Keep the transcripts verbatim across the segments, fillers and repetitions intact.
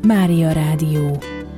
Mária Rádió.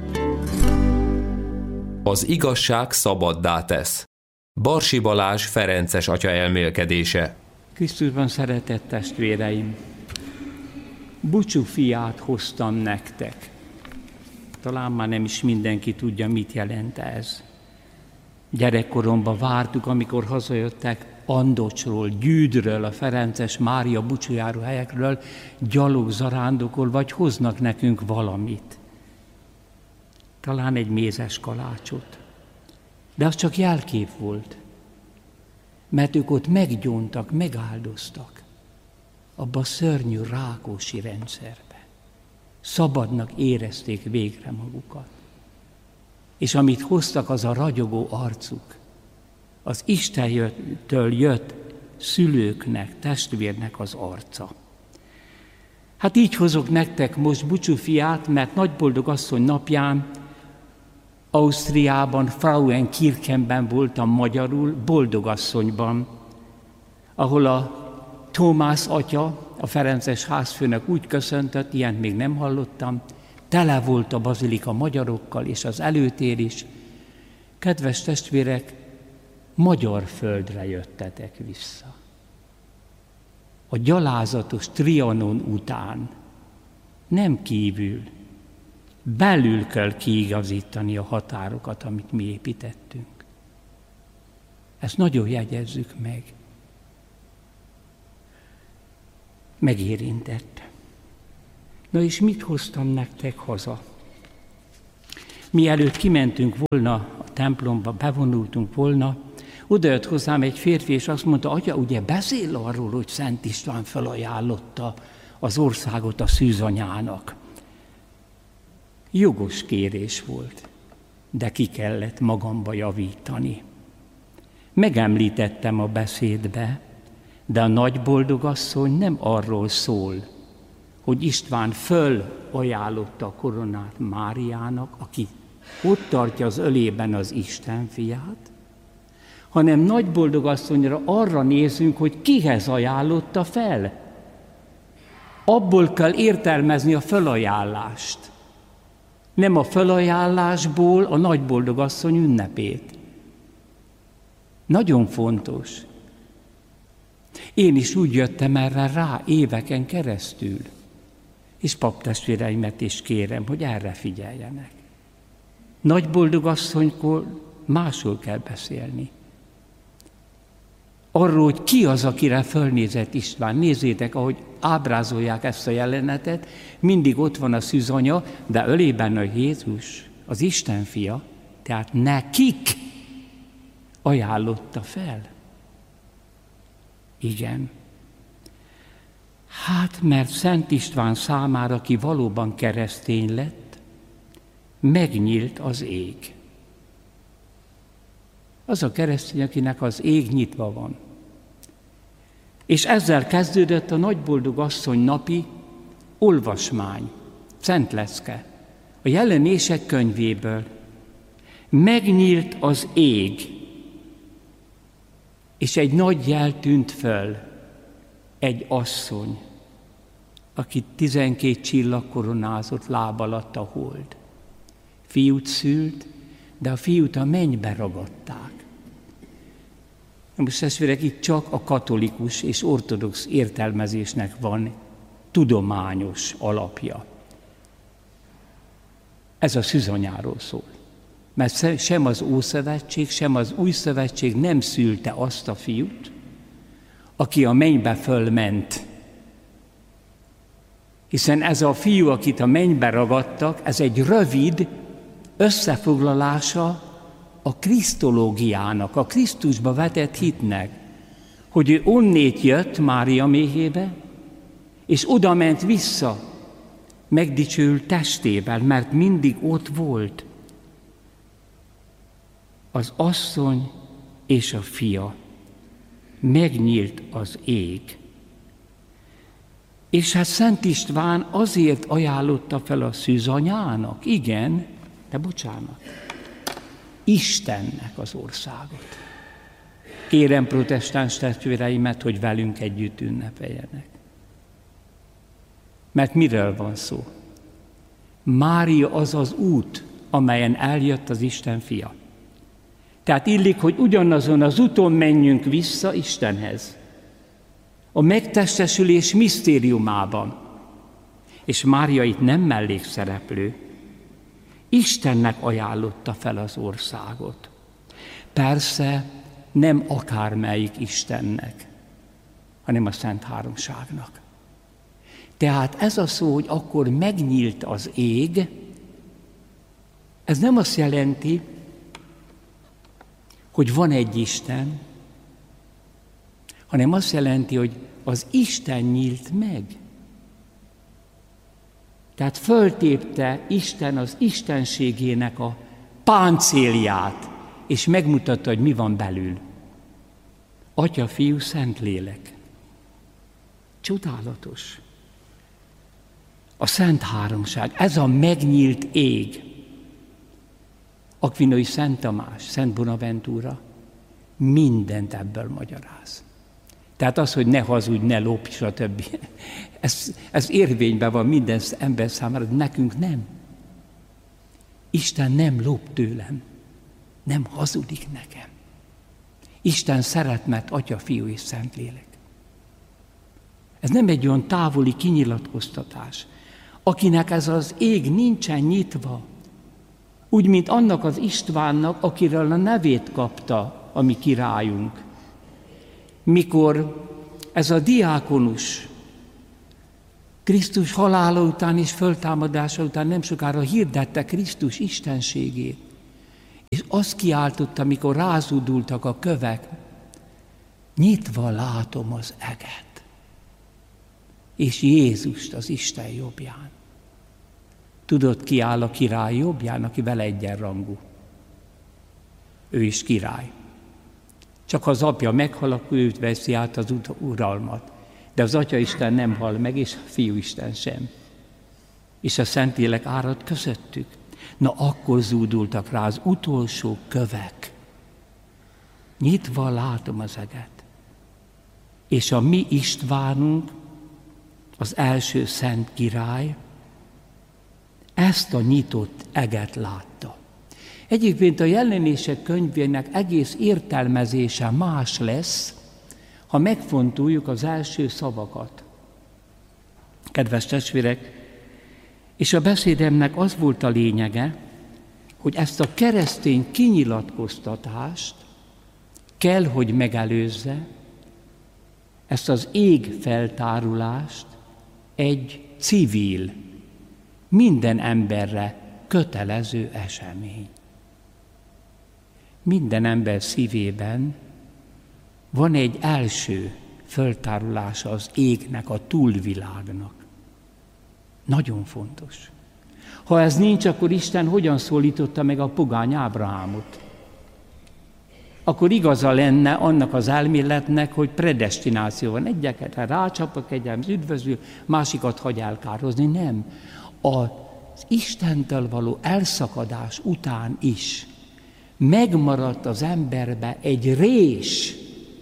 Az igazság szabaddá tesz. Barsi Balázs ferences atya elmélkedése. Krisztusban szeretett testvéreim, búcsú fiát hoztam nektek. Talán már nem is mindenki tudja, mit jelent ez. Gyerekkoromban vártuk, amikor hazajöttek Andocsról, Gyűdről, a Ferences Mária búcsújáró helyekről, gyalog zarándokol, vagy hoznak nekünk valamit. Talán egy mézes kalácsot. De az csak jelkép volt, mert ők ott meggyóntak, megáldoztak abba a szörnyű Rákóczi rendszerbe. Szabadnak érezték végre magukat. És amit hoztak, az a ragyogó arcuk, az Istentől jött szülőknek, testvérnek az arca. Hát így hozok nektek most búcsúfiát, mert Nagyboldog asszony napján Ausztriában, Frauenkirchenben voltam magyarul, Boldogasszonyban, ahol a Tómász atya, a ferences házfőnök úgy köszöntött, ilyent még nem hallottam, tele volt a bazilika magyarokkal, és az előtér is. Kedves testvérek, magyar földre jöttetek vissza. A gyalázatos Trianon után nem kívül, belül kell kiigazítani a határokat, amit mi építettünk. Ezt nagyon jegyezzük meg. Megérintett. Na és mit hoztam nektek haza? Mielőtt kimentünk volna a templomba, bevonultunk volna, oda jött hozzám egy férfi, és azt mondta, atya, ugye beszél arról, hogy Szent István felajánlotta az országot a szűzanyának. Jogos kérés volt, de ki kellett magamba javítani. Megemlítettem a beszédbe, de a Nagyboldogasszony nem arról szól, hogy István fölajánlotta a koronát Máriának, aki ott tartja az ölében az Isten fiát, hanem Nagyboldogasszonyra arra nézünk, hogy kihez ajánlotta fel. Abból kell értelmezni a felajánlást. Nem a felajánlásból a Nagyboldogasszony ünnepét. Nagyon fontos. Én is úgy jöttem erre rá éveken keresztül. És paptestvéreimet is kérem, hogy erre figyeljenek. Nagyboldogasszonykor máshol kell beszélni. Arról, hogy ki az, akire fölnézett István. Nézzétek, ahogy ábrázolják ezt a jelenetet, mindig ott van a szűzanya, de ölében a Jézus, az Isten fia, tehát nekik ajánlotta fel. Igen. Hát, mert Szent István számára, aki valóban keresztény lett, megnyílt az ég. Az a keresztény, akinek az ég nyitva van. És ezzel kezdődött a Nagyboldogasszony napi olvasmány, Szent Lecke, a Jelenések könyvéből. Megnyílt az ég, és egy nagy jel tűnt föl, egy asszony, akit tizenkét csillag koronázott, láb alatt a hold. Fiút szült, de a fiút a mennybe ragadták. Most testvérek, itt csak a katolikus és ortodox értelmezésnek van tudományos alapja. Ez a szűzanyáról szól. Mert sem az Ószövetség, sem az Új Szövetség nem szülte azt a fiút, aki a mennybe fölment. Hiszen ez a fiú, akit a mennybe ragadtak, ez egy rövid összefoglalása a krisztológiának, a Krisztusba vetett hitnek, hogy ő onnét jött Mária méhébe, és oda ment vissza, megdicsőült testével, mert mindig ott volt. Az asszony és a fia. Megnyílt az ég. És hát Szent István azért ajánlotta fel a szűzanyának, igen, de bocsánat, Istennek az országot. Kérem protestáns testvéreimet, hogy velünk együtt ünnepeljenek. Mert miről van szó? Mária az az út, amelyen eljött az Isten fia. Tehát illik, hogy ugyanazon az úton menjünk vissza Istenhez. A megtestesülés misztériumában. És Mária itt nem mellékszereplő. Istennek ajánlotta fel az országot. Persze nem akármelyik Istennek, hanem a Szent Háromságnak. Tehát ez a szó, hogy akkor megnyílt az ég, ez nem azt jelenti, hogy van egy Isten, hanem azt jelenti, hogy az Isten nyílt meg. Tehát föltépte Isten az istenségének a páncélját, és megmutatta, hogy mi van belül. Atya, Fiú, Szentlélek. Csodálatos. A Szent Háromság, ez a megnyílt ég. Akvinói Szent Tamás, Szent Bonaventura mindent ebből magyaráz. Tehát az, hogy ne hazudj, ne lopj, stb. Ez, ez érvényben van minden ember számára, de nekünk nem. Isten nem lop tőlem, nem hazudik nekem. Isten szeret, mert Atya, Fiú és Szentlélek. Ez nem egy olyan távoli kinyilatkoztatás. Akinek ez az ég nincsen nyitva, úgy, mint annak az Istvánnak, akiről a nevét kapta a mi királyunk. Mikor ez a diákonus Krisztus halála után és föltámadása után nem sokára hirdette Krisztus istenségét, és azt kiáltotta, mikor rázúdultak a kövek, nyitva látom az eget, és Jézust az Isten jobbján. Tudod, ki áll a király jobbján, aki vele egyenrangú? Ő is király. Csak ha az apja meghal, akkor őt veszi át az uralmat. De az Atya Isten nem hal meg, és a Fiú Isten sem. És a Szentlélek árad közöttük. Na akkor zúdultak rá az utolsó kövek. Nyitva látom az eget. És a mi Istvánunk, az első szent király, ezt a nyitott eget látta. Egyébként a Jelenések könyvének egész értelmezése más lesz, ha megfontoljuk az első szavakat. Kedves testvérek, és a beszédemnek az volt a lényege, hogy ezt a keresztény kinyilatkoztatást kell, hogy megelőzze, ezt az ég feltárulást egy civil, minden emberre kötelező esemény. Minden ember szívében van egy első föltárulása az égnek, a túlvilágnak. Nagyon fontos. Ha ez nincs, akkor Isten hogyan szólította meg a pogány Ábrahámot? Akkor igaza lenne annak az elméletnek, hogy predestináció van. Egyeket rácsapok, egyet üdvözül, másikat hagy elkározni. Nem. Az Istentől való elszakadás után is megmaradt az emberbe egy rés.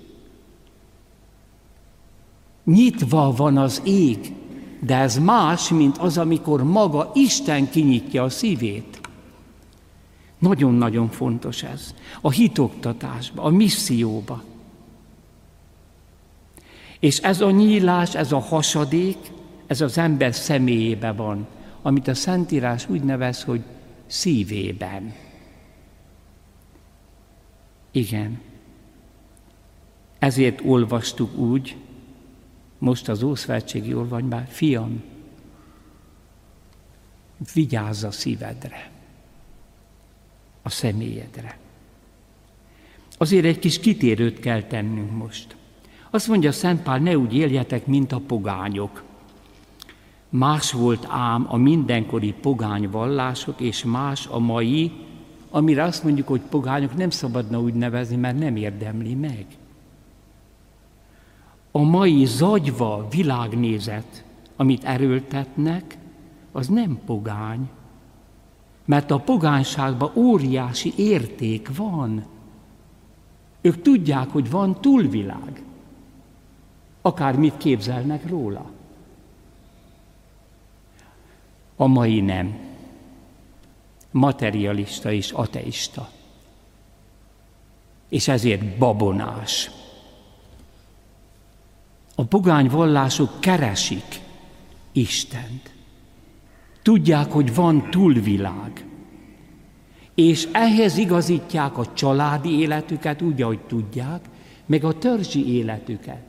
Nyitva van az ég, de ez más, mint az, amikor maga Isten kinyitja a szívét. Nagyon-nagyon fontos ez. A hitoktatásba, a misszióba. És ez a nyílás, ez a hasadék, ez az ember személyébe van, amit a Szentírás úgy nevez, hogy szívében. Igen. Ezért olvastuk úgy, most az Ószövetségi olvasmányban, fiam, vigyázz a szívedre, a személyedre. Azért egy kis kitérőt kell tennünk most. Azt mondja Szent Pál, ne úgy éljetek, mint a pogányok. Más volt ám a mindenkori pogány vallások, és más a mai, amire azt mondjuk, hogy pogányok, nem szabadna úgy nevezni, mert nem érdemli meg. A mai zagyva világnézet, amit erőltetnek, az nem pogány, mert a pogányságban óriási érték van. Ők tudják, hogy van túlvilág. Akármit képzelnek róla. A mai nem. materialista és ateista. És ezért babonás. A pogány vallások keresik Istent. Tudják, hogy van túlvilág. És ehhez igazítják a családi életüket úgy, ahogy tudják, meg a törzsi életüket.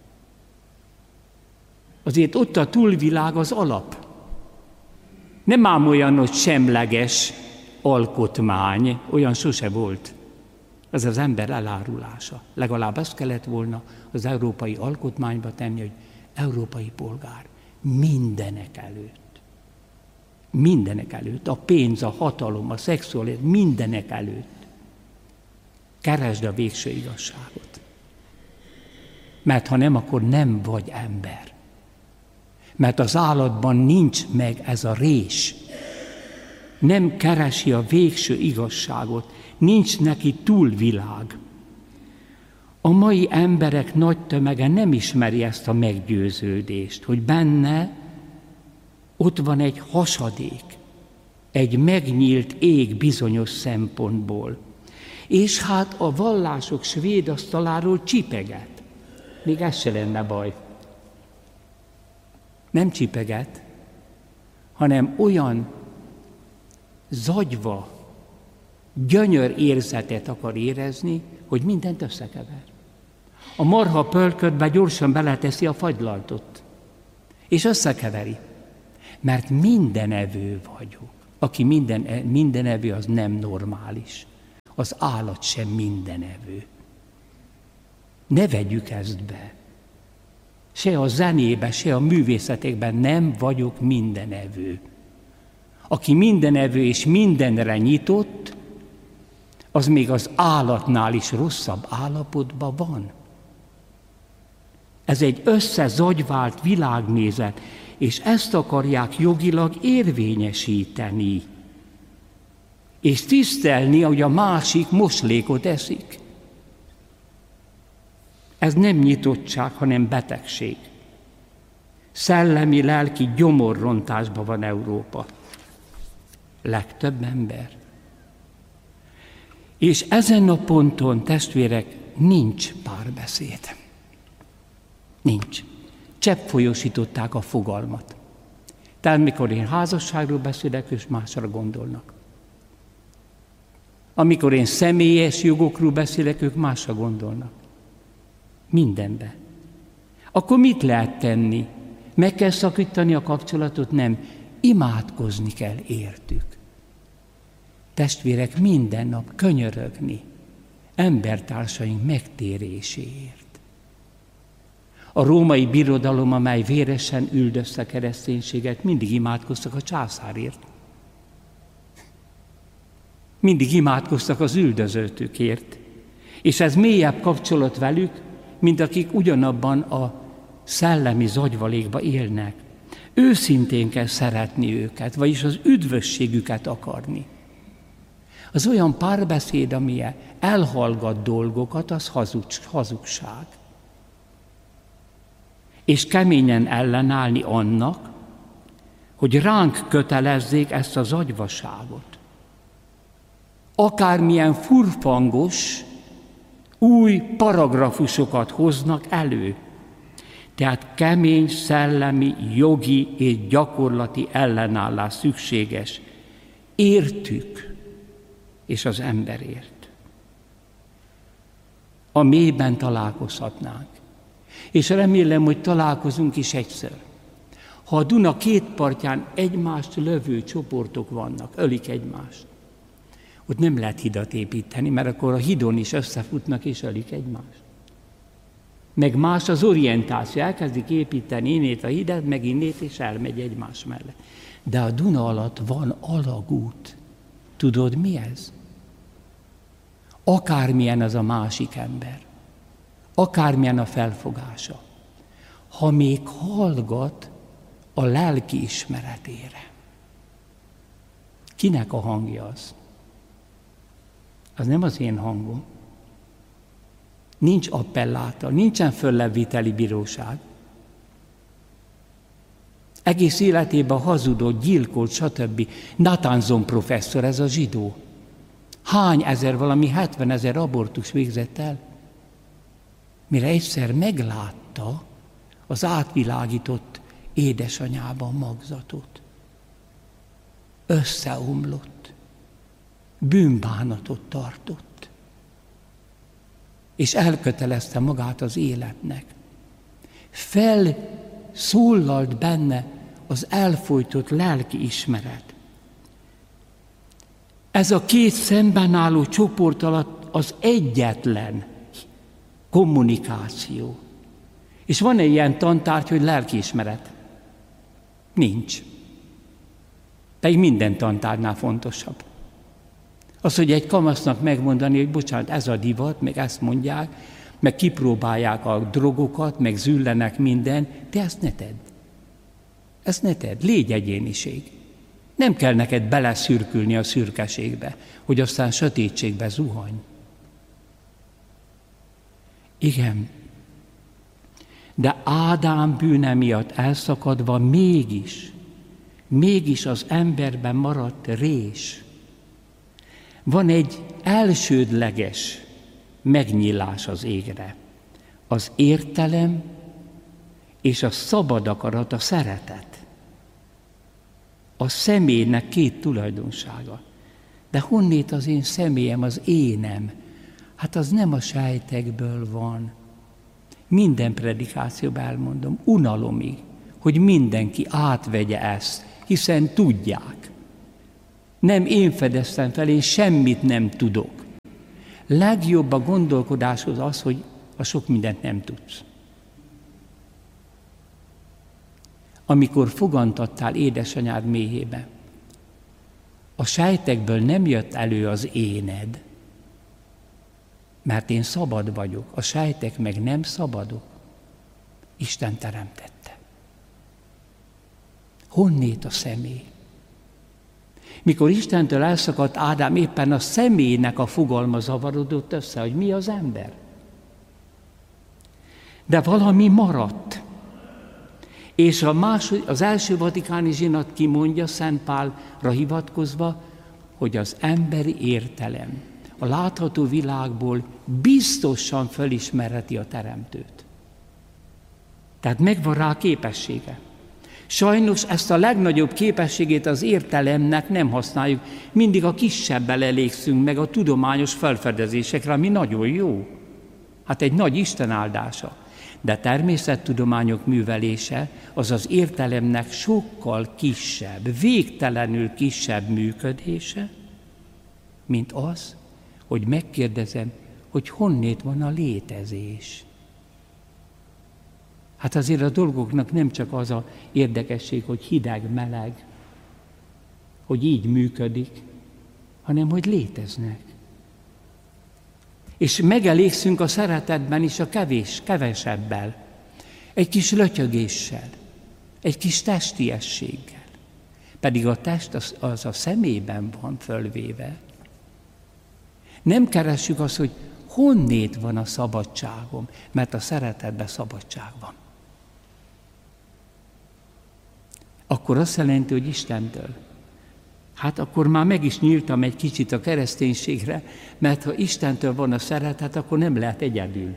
Azért ott a túlvilág az alap. Nem ám olyan, hogy semleges alkotmány, olyan sose volt. Ez az ember elárulása. Legalább ezt kellett volna az európai alkotmányba tenni, hogy európai polgár mindenek előtt. Mindenek előtt. A pénz, a hatalom, a szexualitás, mindenek előtt. Keresd a végső igazságot. Mert ha nem, akkor nem vagy ember. Mert az állatban nincs meg ez a rés. Nem keresi a végső igazságot. Nincs neki túlvilág. A mai emberek nagy tömege nem ismeri ezt a meggyőződést, hogy benne ott van egy hasadék, egy megnyílt ég bizonyos szempontból. És hát a vallások svéd asztaláról csipeget. Még ez se lenne baj. Nem csipeget, hanem olyan zagyva, gyönyör érzetet akar érezni, hogy mindent összekever. A marha pölködbe gyorsan beleteszi a fagylaltot, és összekeveri. Mert mindenevő vagyok. Aki minden, mindenevő, az nem normális. Az állat sem mindenevő. Ne vegyük ezt be. Se a zenébe, se a művészetekben nem vagyok mindenevő. Aki mindenevő és mindenre nyitott, az még az állatnál is rosszabb állapotban van. Ez egy összezagyvált világnézet, és ezt akarják jogilag érvényesíteni. És tisztelni, hogy a másik moslékot eszik. Ez nem nyitottság, hanem betegség. Szellemi, lelki gyomorrontásban van Európa. Legtöbb ember. És ezen a ponton, testvérek, nincs párbeszéd. Nincs. Csepp folyósították a fogalmat. Tehát mikor én házasságról beszélek, és másra gondolnak. Amikor én személyes jogokról beszélek, ők másra gondolnak. Mindenbe. Akkor mit lehet tenni? Meg kell szakítani a kapcsolatot? Nem. Imádkozni kell értük. Testvérek, minden nap könyörögni embertársaink megtéréséért. A római birodalom, amely véresen üldözte a kereszténységet, mindig imádkoztak a császárért. Mindig imádkoztak az üldözöttükért. És ez mélyebb kapcsolat velük, mint akik ugyanabban a szellemi zagyvalékba élnek. Őszintén kell szeretni őket, vagyis az üdvösségüket akarni. Az olyan párbeszéd, ami elhallgat dolgokat, az hazugság. És keményen ellenállni annak, hogy ránk kötelezzék ezt az agyvaságot. Akármilyen furfangos, új paragrafusokat hoznak elő. Tehát kemény, szellemi, jogi és gyakorlati ellenállás szükséges. Értük, és az emberért. A mélyben találkozhatnánk. És remélem, hogy találkozunk is egyszer. Ha a Duna két partján egymást lövő csoportok vannak, ölik egymást, ott nem lehet hidat építeni, mert akkor a hidon is összefutnak és ölik egymást. Meg más az orientáció, elkezdik építeni innét a hidat, meg innét, és elmegy egymás mellett. De a Duna alatt van alagút. Tudod, mi ez? Akármilyen az a másik ember, akármilyen a felfogása, ha még hallgat a lelki ismeretére. Kinek a hangja az? Az nem az én hangom. Nincs appelláta, nincsen fölleviteli bíróság. Egész életében hazudott, gyilkolt, stb. Natanson professzor, ez a zsidó. Hány ezer, valami hetvenezer abortus végzett el? Mire egyszer meglátta az átvilágított édesanyában magzatot. Összeomlott, bűnbánatot tartott, és elkötelezte magát az életnek. Felszólalt benne az elfojtott lelki ismeret. Ez a két szemben álló csoport alatt az egyetlen kommunikáció. És van egy ilyen tantárgy, hogy lelkiismeret? Nincs. Pedig minden tantárnál fontosabb. Az, hogy egy kamasznak megmondani, hogy bocsánat, ez a divat, meg ezt mondják, meg kipróbálják a drogokat, meg züllenek minden, de ezt ne tedd. Ezt ne tedd, légy egyéniség. Nem kell neked beleszürkülni a szürkeségbe, hogy aztán sötétségbe zuhanj. Igen, de Ádám bűne miatt elszakadva mégis, mégis az emberben maradt rés. Van egy elsődleges megnyílás az égre. Az értelem és a szabad akarat, a szeretet. A személynek két tulajdonsága. De honnét az én személyem, az énem? Hát az nem a sejtekből van. Minden predikációban elmondom, unalomig, hogy mindenki átvegye ezt, hiszen tudják. Nem én fedeztem fel, én semmit nem tudok. Legjobb a gondolkodáshoz az, hogy a sok mindent nem tudsz. Amikor fogantattál édesanyád méhébe, a sejtekből nem jött elő az éned, mert én szabad vagyok, a sejtek meg nem szabadok. Isten teremtette. Honnét a személy? Mikor Istentől elszakadt Ádám, éppen a személynek a fogalma zavarodott össze, hogy mi az ember. De valami maradt. És a másod, az első vatikáni zsinat kimondja, Szent Pálra hivatkozva, hogy az emberi értelem a látható világból biztosan felismerheti a Teremtőt. Tehát megvan rá képessége. Sajnos ezt a legnagyobb képességét az értelemnek nem használjuk. Mindig a kisebbel elégszünk meg a tudományos felfedezésekre, ami nagyon jó. Hát egy nagy Isten áldása. De természettudományok művelése az az értelemnek sokkal kisebb, végtelenül kisebb működése, mint az, hogy megkérdezem, hogy honnét van a létezés. Hát azért a dolgoknak nem csak az a érdekesség, hogy hideg, meleg, hogy így működik, hanem hogy léteznek. És megelégszünk a szeretetben is a kevés, kevesebbel, egy kis lötyögéssel, egy kis testiességgel. Pedig a test az, az a szemében van fölvéve. Nem keressük azt, hogy honnét van a szabadságom, mert a szeretetben szabadság van. Akkor azt jelenti, hogy Istentől. Hát akkor már meg is nyíltam egy kicsit a kereszténységre, mert ha Istentől van a szeretet, akkor nem lehet egyedül.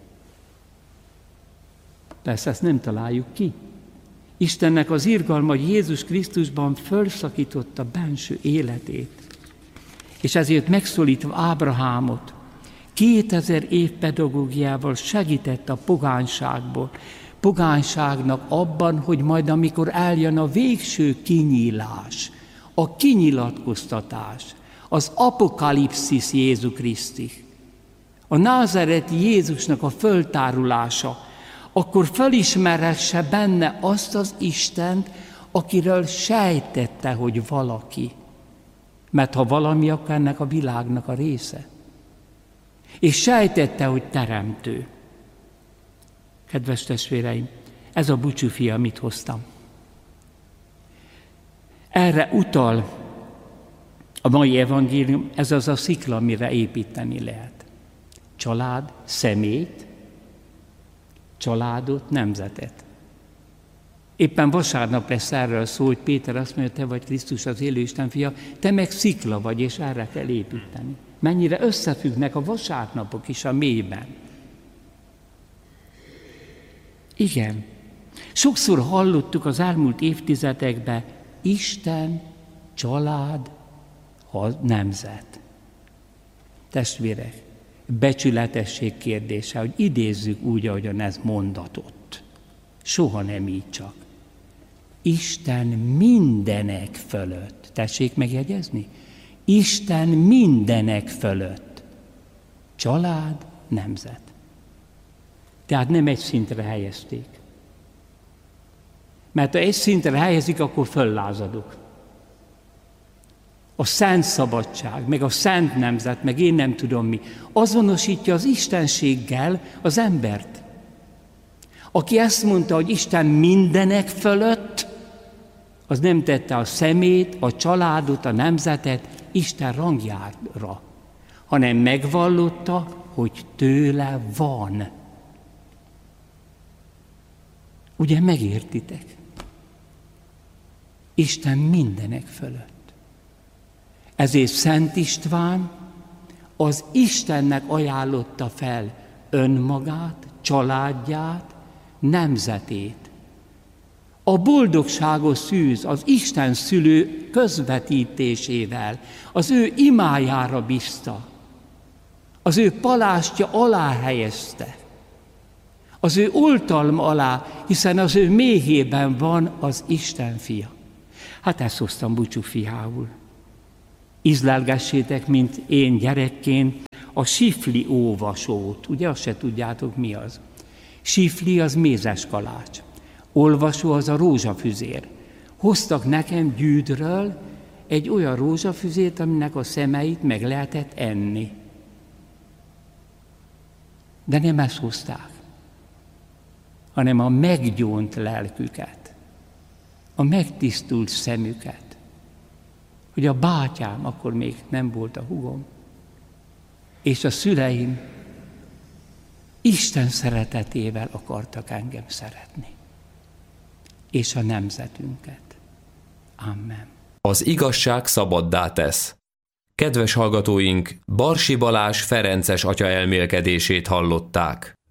Persze ezt nem találjuk ki. Istennek az irgalma, hogy Jézus Krisztusban fölszakította benső életét. És ezért megszólítva Ábrahámot, kétezer év pedagógiával segített a pogányságból, pogányságnak abban, hogy majd amikor eljön a végső kinyílás, a kinyilatkoztatás, az apokalipszis Jézus Krisztus, a názáreti Jézusnak a föltárulása, akkor felismerhesse benne azt az Istent, akiről sejtette, hogy valaki. Mert ha valami, akkor ennek a világnak a része. És sejtette, hogy teremtő. Kedves testvéreim, ez a búcsúfia, amit hoztam. Erre utal a mai evangélium, ez az a szikla, amire építeni lehet. Család, személyt, családot, nemzetet. Éppen vasárnap lesz erről szó, hogy Péter azt mondja, te vagy Krisztus, az élő Isten fia, te meg szikla vagy, és erre kell építeni. Mennyire összefüggnek a vasárnapok is a mélyben. Igen. Sokszor hallottuk az elmúlt évtizedekben, Isten, család, nemzet. Testvérek, becsületesség kérdése, hogy idézzük úgy, ahogyan ez mondatott. Soha nem így csak. Isten mindenek fölött. Tessék megjegyezni? Isten mindenek fölött. Család, nemzet. Tehát nem egy szintre helyezték. Mert ha egy szintre helyezik, akkor föllázadok. A szent szabadság, meg a szent nemzet, meg én nem tudom mi, azonosítja az istenséggel az embert. Aki ezt mondta, hogy Isten mindenek fölött, az nem tette a szemét, a családot, a nemzetet Isten rangjára, hanem megvallotta, hogy tőle van. Ugye megértitek? Isten mindenek fölött. Ezért Szent István az Istennek ajánlotta fel önmagát, családját, nemzetét. A boldogságos szűz az Isten szülő közvetítésével, az ő imájára bízta, az ő palástja alá helyezte, az ő oltalma alá, hiszen az ő méhében van az Isten fia. Hát ezt hoztam búcsú fiául. Ízlelgessétek, mint én gyerekként, a sifli olvasót. Ugye azt se tudjátok, mi az. Sifli az mézes kalács. Olvasó az a rózsafüzér. Hoztak nekem Gyűdről egy olyan rózsafüzét, aminek a szemeit meg lehetett enni. De nem ezt hozták, hanem a meggyónt lelküket, a megtisztult szemüket. Hogy a bátyám, akkor még nem volt a húgom, és a szüleim Isten szeretetével akartak engem szeretni, és a nemzetünket. Amen. Az igazság szabaddá tesz. Kedves hallgatóink, Barsi Balázs ferences atya elmélkedését hallották.